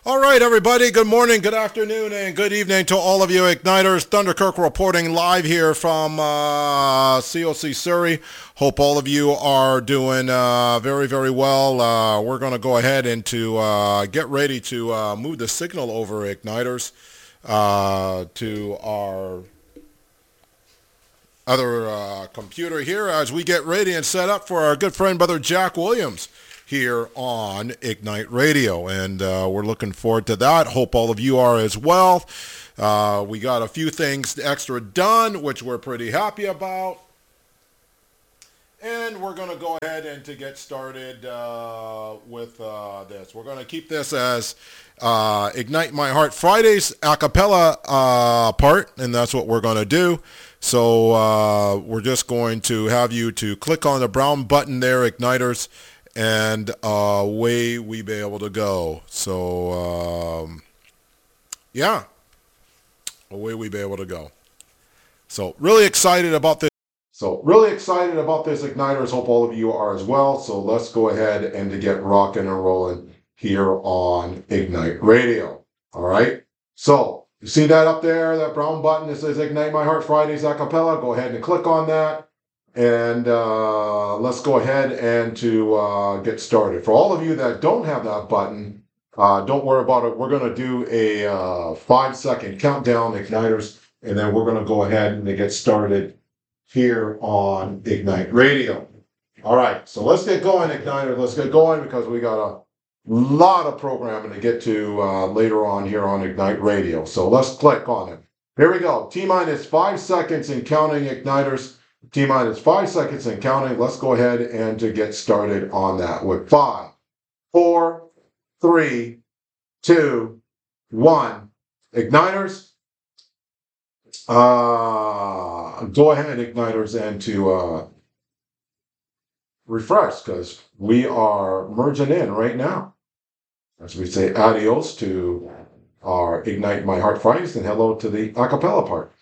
All right, everybody. Good morning, good afternoon, and good evening to all of you Igniters. Thunder Kirk reporting live here from COC Surrey. Hope all of you are doing very, very well. We're going to go ahead and to get ready to move the signal over, Igniters, to our other computer here as we get ready and set up for our good friend, Brother Jack Williams, here on Ignite Radio, and we're looking forward to that. Hope all of you are as well. We got a few things extra done, which we're pretty happy about, and we're going to go ahead and to get started with this. We're going to keep this as Ignite My Heart Fridays a cappella part, and that's what we're going to do. So we're just going to have you to click on the brown button there, Igniters, and away we be able to go. So yeah, away we be able to go. So really excited about this. Igniters. Hope all of you are as well. So let's go ahead and to get rocking and rolling here on Ignite Radio. All right. So you see that up there, that brown button that says Ignite My Heart Fridays a cappella. Go ahead and click on that. And let's go ahead and to get started. For all of you that don't have that button, don't worry about it. We're going to do a 5-second countdown, Igniters, and then we're going to go ahead and get started here on Ignite Radio. All right, so let's get going, Igniter. Let's get going because we got a lot of programming to get to later on here on Ignite Radio. So let's click on it. Here we go. T-minus 5 seconds and counting, Igniters. T-minus 5 seconds and counting. Let's go ahead and to get started on that with 5, 4, 3, 2, 1. Igniters, go ahead, Igniters, and to refresh because we are merging in right now. As we say adios to our Ignite My Heart Fridays and hello to the a cappella part.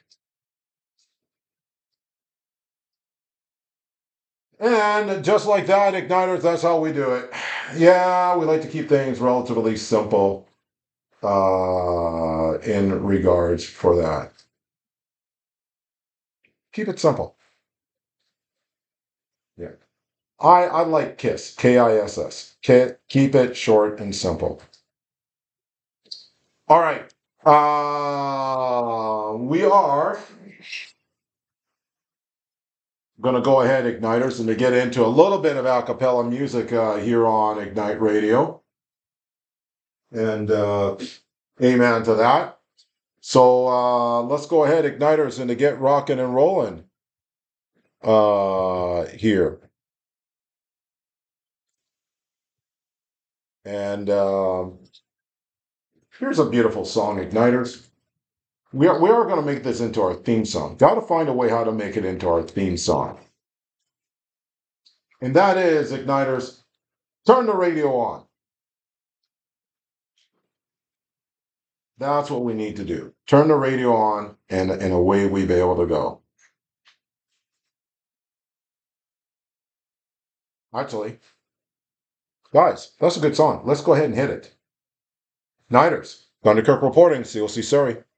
And just like that, Igniters, that's how we do it. Yeah, we like to keep things relatively simple in regards for that. Keep it simple. Yeah. I like KISS, K-I-S-S. Keep it short and simple. All right. We are going to go ahead, Igniters, and to get into a little bit of a cappella music here on Ignite Radio. And amen to that. So let's go ahead, Igniters, and to get rocking and rolling here. And here's a beautiful song, Igniters. We are going to make this into our theme song. Got to find a way how to make it into our theme song. And that is, Igniters, turn the radio on. That's what we need to do. Turn the radio on, and away we be able to go. Actually, guys, that's a good song. Let's go ahead and hit it. Igniters, Thunder Kirk reporting, COC Surrey.